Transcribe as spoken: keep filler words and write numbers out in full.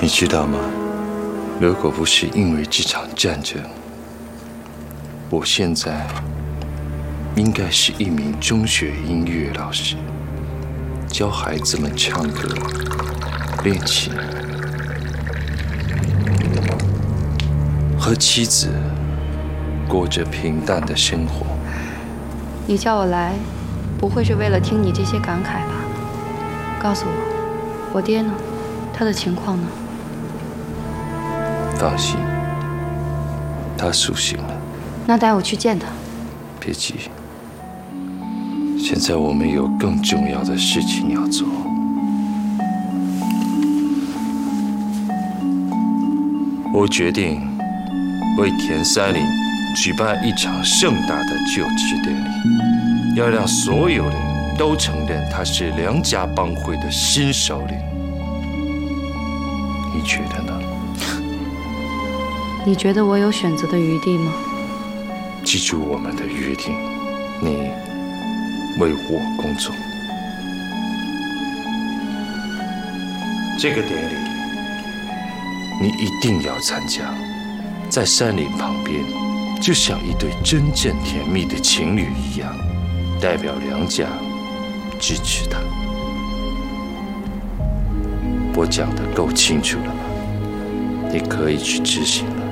你知道吗？如果不是因为这场战争，我现在应该是一名中学音乐老师，教孩子们唱歌、练琴，和妻子过着平淡的生活。 你叫我来，不会是为了听你这些感慨吧？告诉我，我爹呢？他的情况呢？ 放心，他苏醒了。 那带我去见他。 别急，现在我们有更重要的事情要做。我决定为田三林举办一场盛大的就职典礼，要让所有人都承认他是梁家帮会的新首领。你觉得呢？ 你觉得我有选择的余地吗？ 记住我们的约定，你为我工作。这个典礼你一定要参加，在山林旁边，就像一对真正甜蜜的情侣一样，代表梁家支持他。我讲得够清楚了吗？你可以去执行了。